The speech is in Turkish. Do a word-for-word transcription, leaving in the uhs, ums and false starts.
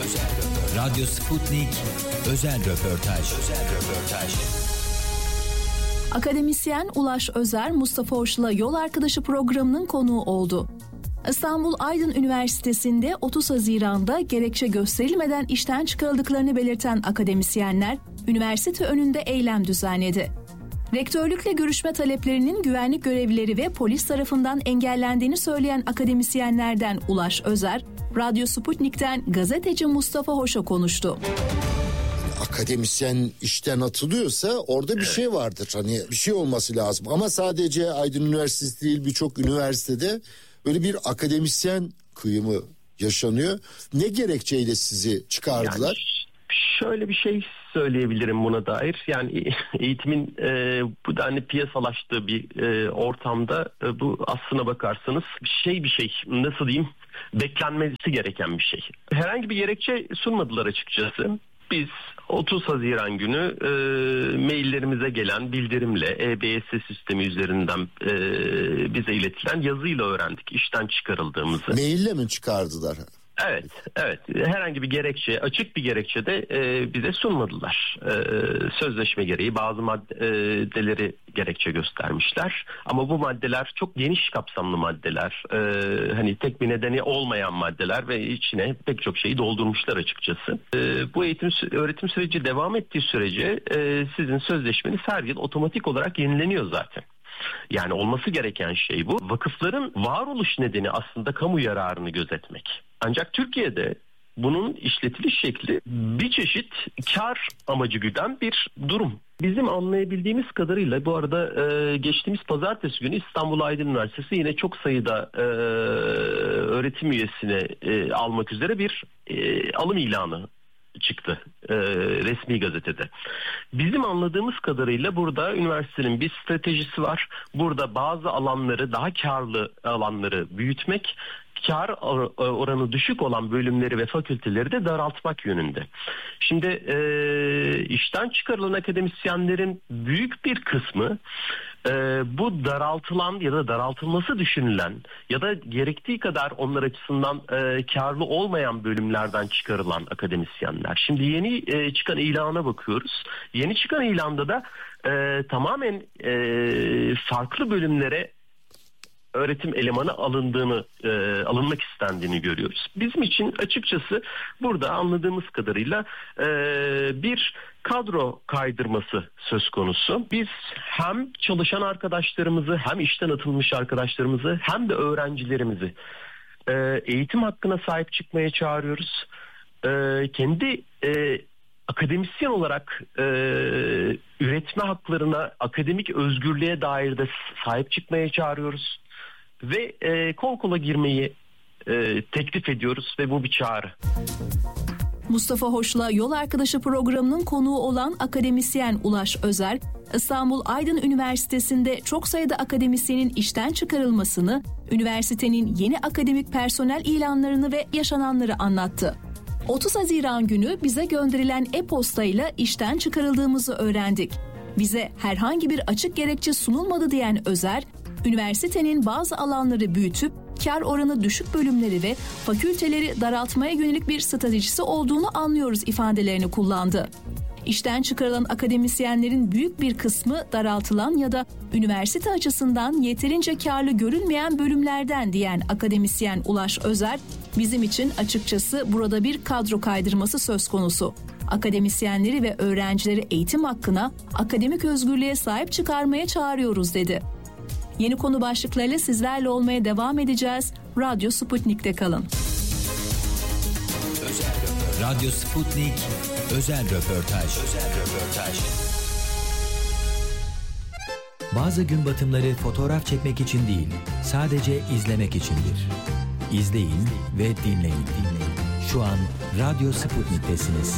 Radyo Sputnik özel röportaj. Özel röportaj. Akademisyen Ulaş Özer, Mustafa Hoş'la Yol Arkadaşı programının konuğu oldu. İstanbul Aydın Üniversitesi'nde otuz Haziran'da gerekçe gösterilmeden işten çıkarıldıklarını belirten akademisyenler, üniversite önünde eylem düzenledi. Rektörlükle görüşme taleplerinin güvenlik görevlileri ve polis tarafından engellendiğini söyleyen akademisyenlerden Ulaş Özer, Radyo Sputnik'ten gazeteci Mustafa Hoş'a konuştu. Akademisyen işten atılıyorsa orada bir şey vardır. Hani bir şey olması lazım. Ama sadece Aydın Üniversitesi değil, birçok üniversitede böyle bir akademisyen kıyımı yaşanıyor. Ne gerekçeyle sizi çıkardılar? Yani şöyle bir şey söyleyebilirim buna dair. Yani eğitimin e, bu da hani piyasalaştığı bir e, ortamda e, bu aslına bakarsanız şey bir şey nasıl diyeyim beklenmesi gereken bir şey. Herhangi bir gerekçe sunmadılar açıkçası. Biz otuz Haziran günü e, maillerimize gelen bildirimle E B S sistemi üzerinden e, bize iletilen yazıyla öğrendik işten çıkarıldığımımızı. Maille mi çıkardılar? Evet, evet. Herhangi bir gerekçe, açık bir gerekçe de e, bize sunmadılar. E, sözleşme gereği bazı maddeleri gerekçe göstermişler. Ama bu maddeler çok geniş kapsamlı maddeler. E, hani tek bir nedeni olmayan maddeler ve içine pek çok şeyi doldurmuşlar açıkçası. E, bu eğitim öğretim süreci devam ettiği sürece e, sizin sözleşmeniz her yıl otomatik olarak yenileniyor zaten. Yani olması gereken şey bu. Vakıfların varoluş nedeni aslında kamu yararını gözetmek. Ancak Türkiye'de bunun işletiliş şekli bir çeşit kar amacı güden bir durum. Bizim anlayabildiğimiz kadarıyla bu arada e, geçtiğimiz pazartesi günü İstanbul Aydın Üniversitesi yine çok sayıda e, öğretim üyesini e, almak üzere bir e, alım ilanı çıktı e, resmi gazetede. Bizim anladığımız kadarıyla burada üniversitenin bir stratejisi var. Burada bazı alanları, daha karlı alanları büyütmek, kar oranı düşük olan bölümleri ve fakülteleri de daraltmak yönünde. Şimdi e, işten çıkarılan akademisyenlerin büyük bir kısmı e, bu daraltılan ya da daraltılması düşünülen ya da gerektiği kadar onlar açısından e, karlı olmayan bölümlerden çıkarılan akademisyenler. Şimdi yeni e, çıkan ilana bakıyoruz. Yeni çıkan ilanda da e, tamamen e, farklı bölümlere öğretim elemanı alındığını, e, alınmak istendiğini görüyoruz. Bizim için açıkçası burada anladığımız kadarıyla e, bir kadro kaydırması söz konusu. Biz hem çalışan arkadaşlarımızı, hem işten atılmış arkadaşlarımızı, hem de öğrencilerimizi e, eğitim hakkına sahip çıkmaya çağırıyoruz. E, kendi e, akademisyen olarak e, üretme haklarına, akademik özgürlüğe dair de sahip çıkmaya çağırıyoruz. Ve e, kol kola girmeyi e, teklif ediyoruz ve bu bir çağrı. Mustafa Hoş'la Yol Arkadaşı programının konuğu olan akademisyen Ulaş Özer, İstanbul Aydın Üniversitesi'nde çok sayıda akademisyenin işten çıkarılmasını, üniversitenin yeni akademik personel ilanlarını ve yaşananları anlattı. otuz Haziran günü bize gönderilen e-posta ile işten çıkarıldığımızı öğrendik. Bize herhangi bir açık gerekçe sunulmadı diyen Özer, üniversitenin bazı alanları büyütüp kar oranı düşük bölümleri ve fakülteleri daraltmaya yönelik bir stratejisi olduğunu anlıyoruz ifadelerini kullandı. İşten çıkarılan akademisyenlerin büyük bir kısmı daraltılan ya da üniversite açısından yeterince karlı görülmeyen bölümlerden diyen akademisyen Ulaş Özer, bizim için açıkçası burada bir kadro kaydırması söz konusu. Akademisyenleri ve öğrencileri eğitim hakkına, akademik özgürlüğe sahip çıkarmaya çağırıyoruz dedi. Yeni konu başlıklarıyla sizlerle olmaya devam edeceğiz. Radyo Sputnik'te kalın. Radyo Sputnik özel röportaj. Özel röportaj. Bazı gün batımları fotoğraf çekmek için değil, sadece izlemek içindir. İzleyin ve dinleyin. Şu an Radyo Sputnik'tesiniz.